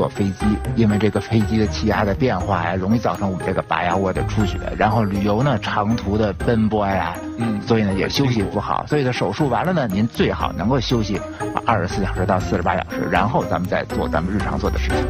坐飞机，因为这个飞机的气压的变化呀，容易造成我们这个拔牙窝的出血。然后旅游呢，长途的奔波呀，所以呢也休息不好。所以呢，手术完了呢，您最好能够休息24小时到48小时，然后咱们再做咱们日常做的事情。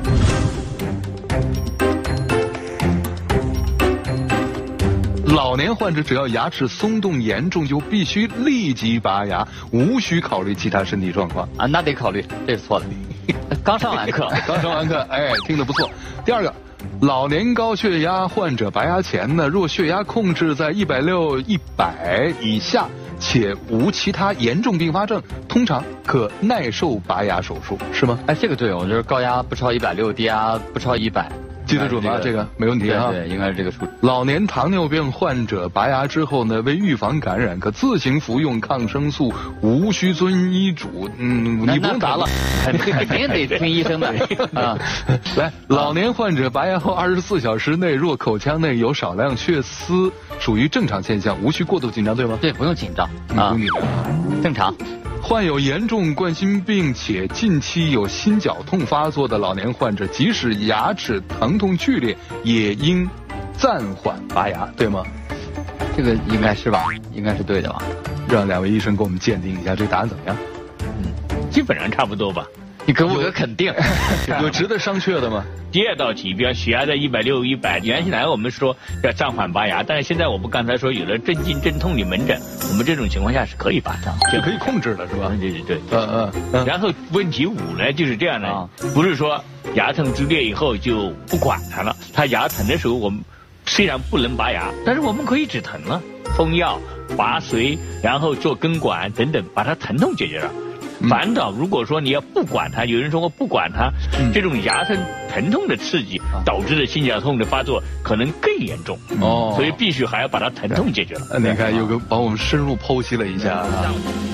老年患者只要牙齿松动严重，就必须立即拔牙，无需考虑其他身体状况啊。那得考虑，这是错的。刚上完课， 哎，听得不错。第二个，老年高血压患者拔牙前呢，若血压控制在160、100以下，且无其他严重并发症，通常可耐受拔牙手术，是吗？ 哎，这个对，我觉得高压不超160，低压不超100。 记得准吧？这个没问题啊。 对，应该是这个数。 老年糖尿病患者拔牙之后呢，为预防感染，可自行服用抗生素，无需遵医嘱。你不用答了， 肯定得听医生的啊。 来，老年患者拔牙后24小时内，若口腔内有少量血丝，属于正常现象，无需过度紧张，对吗？ 对，不用紧张啊，正常。 患有严重冠心病且近期有心绞痛发作的老年患者，即使牙齿疼痛剧烈，也应暂缓拔牙，对吗？ 这个应该是吧？应该是对的吧？ 让两位医生给我们鉴定一下，这个答案怎么样？ 基本上差不多吧。 你给我个肯定， 有值得商榷的吗？ 第二道题，比方血压在160、100，原来我们说要暂缓拔牙，但是现在我们刚才说有了镇静镇痛的门诊，我们这种情况下是可以拔的， 就可以控制了，是吧？ 对。然后问题5呢，就是这样的，不是说牙疼剧烈以后就不管它了，它牙疼的时候我们虽然不能拔牙，但是我们可以止疼了，封药、拔髓，然后做根管等等，把它疼痛解决了。反倒如果说你要不管它，有人说我不管它，这种牙疼痛的刺激导致的心绞痛的发作可能更严重哦，所以必须还要把它疼痛解决了。 你看，有个帮我们深入剖析了一下啊。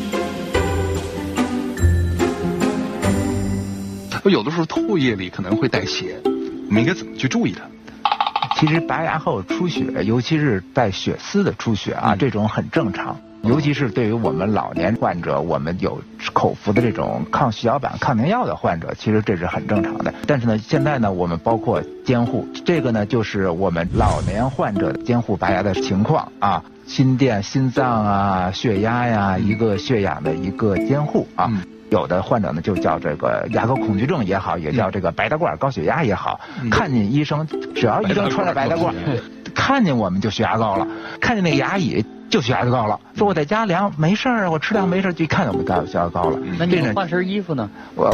有的时候唾液里可能会带血，我们应该怎么去注意它？ 其实拔牙后出血，尤其是带血丝的出血啊，这种很正常。尤其是对于我们老年患者，我们有口服的这种抗血小板、抗凝药的患者，其实这是很正常的。但是呢，现在呢，我们包括监护，这个呢就是我们老年患者监护拔牙的情况啊，心电、心脏啊、血压呀，一个血氧的一个监护啊。有的患者呢就叫这个牙沟恐惧症也好，也叫这个白大褂高血压也好，看见医生，只要医生穿着白大褂，看见我们就血压高了，看见那个牙椅就血压就高了。说我在家量没事儿，我吃量没事儿，就一看见我们血压高了。 那你换身衣服呢？ 我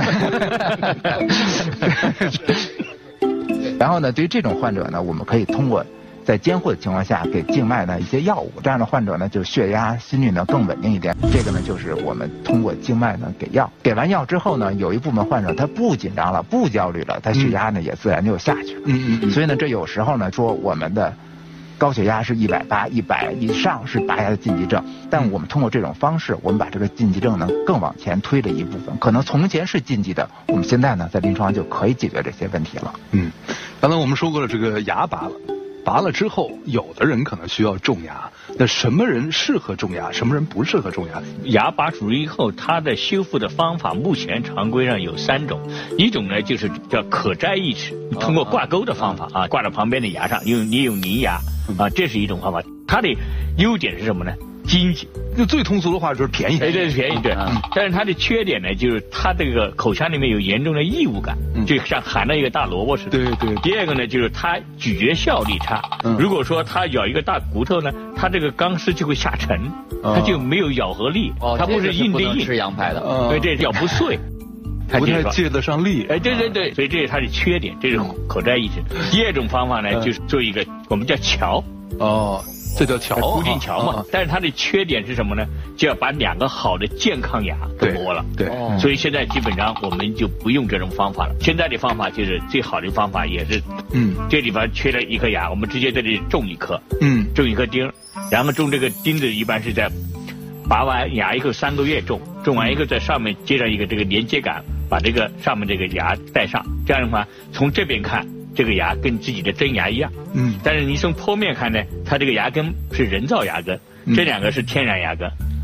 然后呢，对于这种患者呢，我们可以通过在监护的情况下给静脉呢一些药物，这样的患者呢就血压、心率呢更稳定一点。这个呢就是我们通过静脉呢给药，给完药之后呢，有一部分患者他不紧张了、不焦虑了，他血压呢也自然就下去了。所以呢，这有时候呢说我们的高血压是180、100以上是拔牙的禁忌症，但我们通过这种方式，我们把这个禁忌症呢更往前推了一部分。可能从前是禁忌的，我们现在呢在临床上就可以解决这些问题了。 刚才我们说过了，这个牙拔了之后，有的人可能需要种牙，那什么人适合种牙，什么人不适合种牙？ 牙拔除以后，它的修复的方法目前常规上有3种，一种呢就是叫可摘义齿，通过挂钩的方法啊，挂到旁边的牙上，因为你有泥牙啊，这是一种方法。它的优点是什么呢？经济， 就最通俗的话就是便宜。 对，便宜对。但是它的缺点呢，就是它这个口腔里面有严重的异物感，就像含了一个大萝卜似的。 对。 第二个呢，就是它咀嚼效率差。如果说它咬一个大骨头呢，它这个钢丝就会下沉，它就没有咬合力。它不是硬对硬。 吃羊排的。 对，这咬不碎。 不太借得上力。 对，所以这是它的缺点，这是可摘义齿。第二种方法呢，就是做一个我们叫桥。 这叫桥， 固定桥嘛。但是它的缺点是什么呢？就要把2个好的健康牙给磨了。 对。 所以现在基本上我们就不用这种方法了。现在的方法就是最好的方法，也是这地方缺了一颗牙，我们直接在这里种一颗，种一颗钉，然后种这个钉子一般是在拔完牙以后3个月种完以后在上面接上一个这个连接杆，把这个上面这个牙带上，这样的话从这边看。这个牙跟自己的真牙一样，但是你从剖面看呢，它这个牙根是人造牙根，这2个是天然牙根，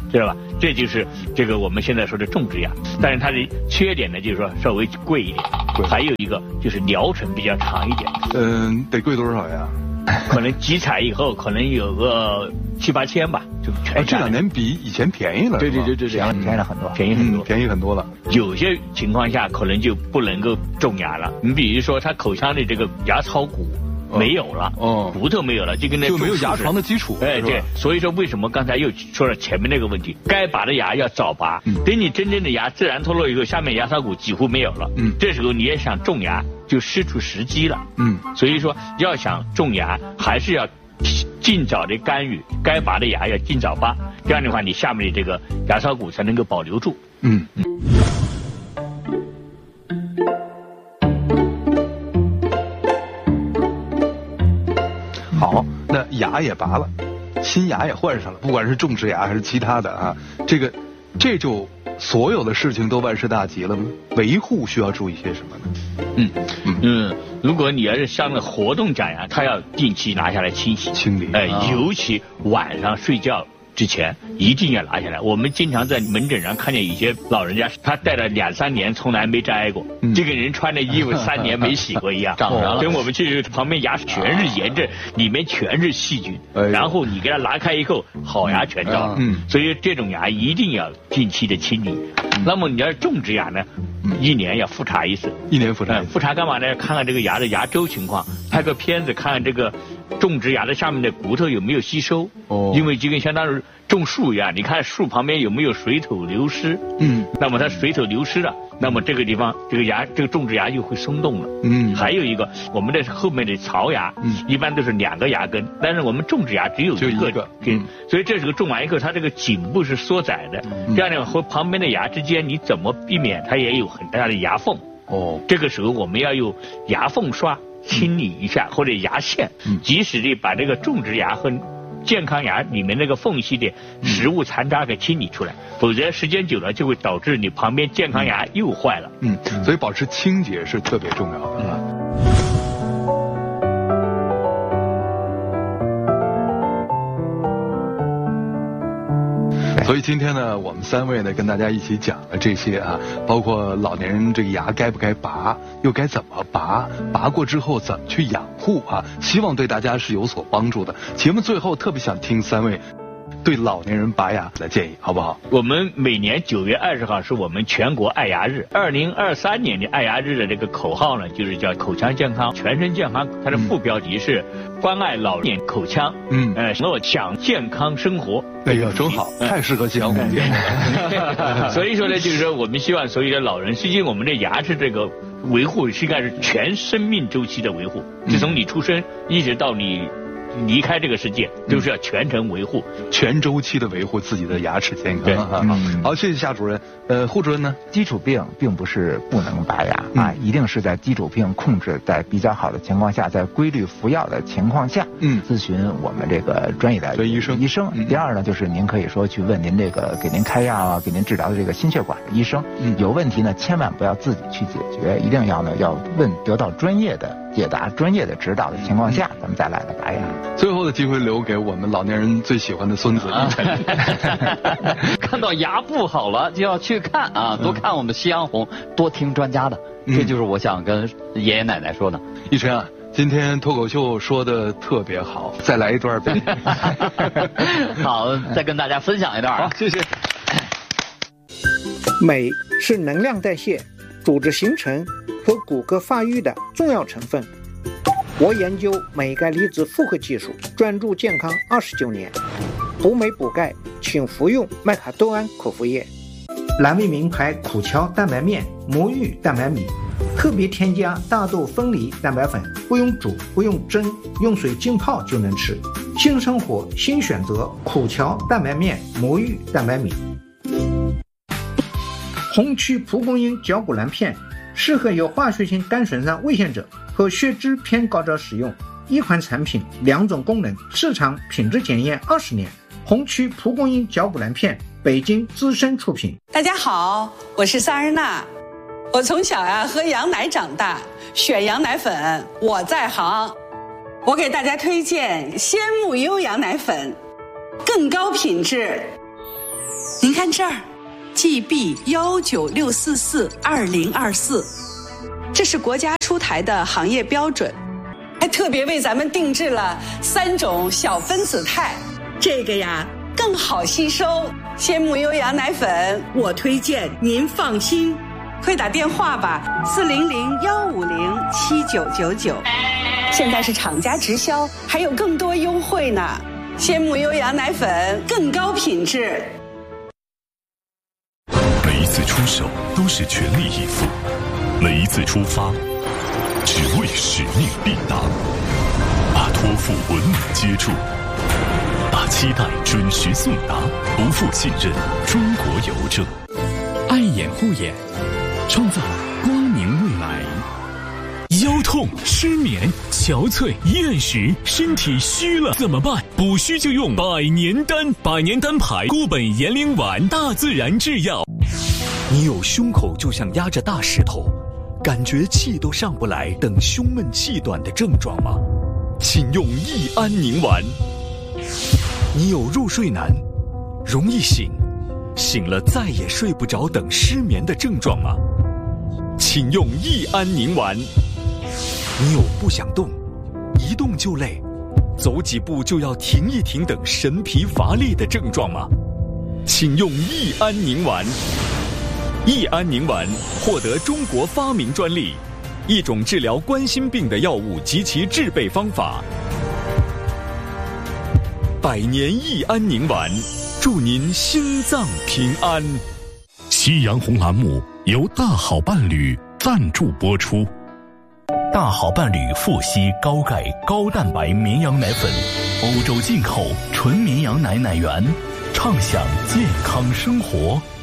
知道吧？这就是这个我们现在说的种植牙，但是它的缺点呢，就是说稍微贵一点，还有一个就是疗程比较长一点。 得贵多少呀？ 可能集采以后可能有个7、8千吧，就全。 这2年比以前便宜了。 对， 便宜了很多， 便宜很多， 便宜很多了。 有些情况下可能就不能够种牙了。你比如说，它口腔的这个牙槽骨没有了，骨头没有了，就跟那就没有牙床的基础。 对，所以说为什么刚才又说了前面那个问题，该拔的牙要早拔，等你真正的牙自然脱落以后，下面牙槽骨几乎没有了，这时候你也想种牙就失去时机了，所以说要想种牙还是要尽早的干预，该拔的牙要尽早拔，这样的话你下面的这个牙槽骨才能够保留住。 好，那牙也拔了，新牙也换上了，不管是种植牙还是其他的啊，这就所有的事情都万事大吉了吗？维护需要注意些什么呢？ 如果你要是像那活动假牙，它要定期拿下来清理，尤其晚上睡觉之前一定要拿下来。我们经常在门诊上看见有些老人家，他戴了2、3年从来没摘过，这个人穿的衣服3年没洗过一样，等我们去旁边牙齿全是炎症，里面全是细菌，然后你给它拿开以后，好牙全掉了。所以这种牙一定要定期的清理。那么你要是种植牙呢，1年要复查一次。 1年复查。 复查干嘛呢？看看这个牙的牙周情况，拍个片子，看看这个种植牙的下面的骨头有没有吸收。因为就跟相当于种树一样，你看树旁边有没有水土流失。那么它水土流失了，那么这个地方这个种植牙就会松动了。还有一个，我们的后面的槽牙，一般都是2个牙根，但是我们种植牙只有一个根，所以这时候种完以后，它这个颈部是缩窄的，这样的和旁边的牙之间，你怎么避免它也有很大的牙缝？这个时候我们要用牙缝刷清理一下，或者牙线，及时的把这个种植牙和健康牙里面那个缝隙的食物残渣给清理出来，否则时间久了就会导致你旁边健康牙又坏了。 所以保持清洁是特别重要的。所以今天呢，我们3位呢跟大家一起讲了这些啊，包括老年人这个牙该不该拔，又该怎么拔，拔过之后怎么去养护啊，希望对大家是有所帮助的。节目最后特别想听3位对老年人拔牙的建议，好不好？ 我们每年9月20号是我们全国爱牙日，2023年的爱牙日的这个口号呢，就是叫口腔健康，全身健康。它的副标题是关爱老年口腔，想健康生活。 哎呀，真好，太适合健康节目。 所以说呢，就是说我们希望所有的老人，实际我们的牙齿这个维护应该是全生命周期的维护，就从你出生一直到你离开这个世界，都是要全程维护， 全周期的维护自己的牙齿健康。 对， 好，谢谢夏主任。胡主任呢？ 基础病并不是不能拔牙啊，一定是在基础病控制在比较好的情况下，在规律服药的情况下，咨询我们这个专业的医生。第二呢，就是您可以说去问您这个给您开药啊、给您治疗的这个心血管的医生，有问题呢，千万不要自己去解决，一定要问得到专业的解答、专业的指导的情况下，咱们再来拔牙。 最后的机会留给我们老年人最喜欢的孙子。 看到牙不好了就要去看啊，多看我们夕阳红，多听专家的，这就是我想跟爷爷奶奶说的。 一晨啊，今天脱口秀说的特别好，再来一段呗。 好，再跟大家分享一段。 好，谢谢。 镁是能量代谢、组织形成和骨骼发育的重要成分。我研究镁钙离子复合技术，专注健康29年。补镁补钙，请服用麦卡多胺口服液。蓝莓名牌苦荞蛋白面、魔芋蛋白米，特别添加大豆分离蛋白粉，不用煮，不用蒸，用水浸泡就能吃。新生活新选择，苦荞蛋白面、魔芋蛋白米。红曲蒲公英嚼骨蓝片适合有化学性肝损伤危险者和血脂偏高者使用。一款产品2种功能，市场品质检验20年。红曲蒲公英嚼骨蓝片，北京资深出品。 大家好，我是萨日娜。我从小喝羊奶长大，选羊奶粉我在行。我给大家推荐鲜木优羊奶粉，更高品质， 您看这儿 ，GB196442024，这是国家出台的行业标准，还特别为咱们定制了3种小分子肽，这个呀更好吸收。鲜母优羊奶粉，我推荐，您放心。快打电话吧，400-150-7999。现在是厂家直销，还有更多优惠呢。鲜母优羊奶粉更高品质。 每一次出手都是全力以赴，每一次出发只为使命必达，把托付稳稳接住，把期待准时送达，不负信任。中国邮政， 爱眼护眼，创造光明未来。 腰痛、失眠、憔悴、厌食，身体虚了怎么办？补虚就用百年丹，百年丹牌固本延龄丸，大自然制药。 你有胸口就像压着大石头，感觉气都上不来，等胸闷气短的症状吗？请用益安宁丸。你有入睡难、容易醒、醒了再也睡不着等失眠的症状吗？请用益安宁丸。你有不想动、一动就累、走几步就要停一停等神疲乏力的症状吗？请用益安宁丸。益安宁丸获得中国发明专利，一种治疗冠心病的药物及其制备方法。百年益安宁丸，祝您心脏平安。 夕阳红栏目由大好伴侣赞助播出。 大好伴侣富硒高钙高蛋白绵羊奶粉，欧洲进口纯绵羊奶奶源，畅享健康生活。